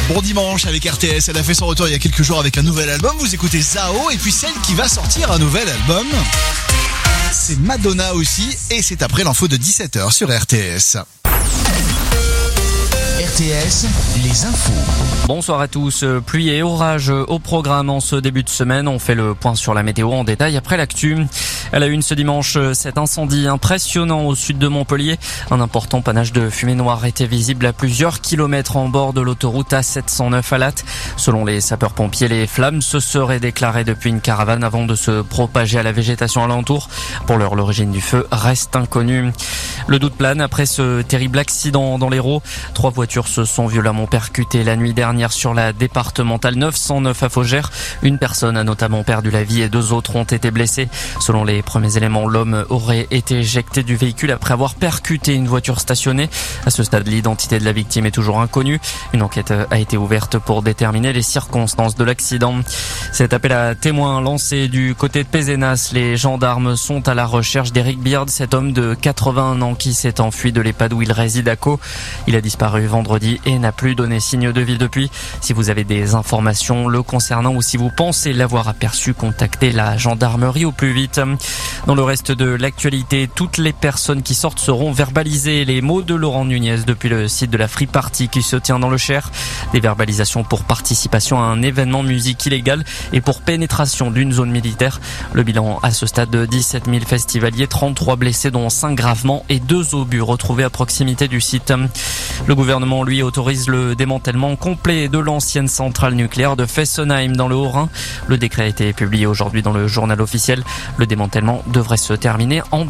Bon dimanche avec RTS, elle a fait son retour il y a quelques jours avec un nouvel album. Vous écoutez Zao et puis celle qui va sortir un nouvel album, c'est Madonna aussi et c'est après l'info de 17h sur RTS. RTS, les infos. Bonsoir à tous. Pluie et orage au programme en ce début de semaine. On fait le point sur la météo en détail après l'actu. À la une ce dimanche, cet incendie impressionnant au sud de Montpellier. Un important panache de fumée noire était visible à plusieurs kilomètres en bord de l'autoroute A709 à Latte. Selon les sapeurs-pompiers, les flammes se seraient déclarées depuis une caravane avant de se propager à la végétation alentour. Pour l'heure, l'origine du feu reste inconnue. Le doute plane après ce terrible accident dans l'Hérault. 3 voitures se sont violemment percutées la nuit dernière sur la départementale 909 à Faugères. Une personne a notamment perdu la vie et 2 autres ont été blessés. Selon les premiers éléments, l'homme aurait été éjecté du véhicule après avoir percuté une voiture stationnée. À ce stade, l'identité de la victime est toujours inconnue. Une enquête a été ouverte pour déterminer les circonstances de l'accident. Cet appel à témoins lancé du côté de Pézenas. Les gendarmes sont à la recherche d'Eric Beard, cet homme de 81 ans qui s'est enfui de l'EHPAD où il réside à Caux. Il a disparu vendredi et n'a plus donné signe de vie depuis. Si vous avez des informations le concernant ou si vous pensez l'avoir aperçu, contactez la gendarmerie au plus vite. Dans le reste de l'actualité, toutes les personnes qui sortent seront verbalisées. Les mots de Laurent Nunez depuis le site de la Free Party qui se tient dans le Cher. Des verbalisations pour participation à un événement musique illégal et pour pénétration d'une zone militaire. Le bilan à ce stade de 17 000 festivaliers, 33 blessés dont 5 gravement et 2 obus retrouvés à proximité du site. Le gouvernement, lui, autorise le démantèlement complet de l'ancienne centrale nucléaire de Fessenheim dans le Haut-Rhin. Le décret a été publié aujourd'hui dans le journal officiel. Le démantèlement devrait se terminer en